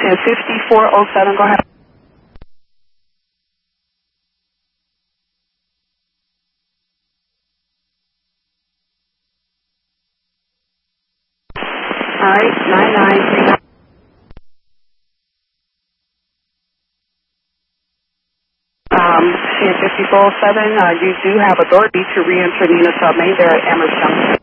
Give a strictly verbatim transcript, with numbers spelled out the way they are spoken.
ten fifty-four oh seven, go ahead. All right, nine nine three nine. Um, ten fifty-four oh seven, uh, you do have authority to re-enter the unit submain there at Amherst Junction.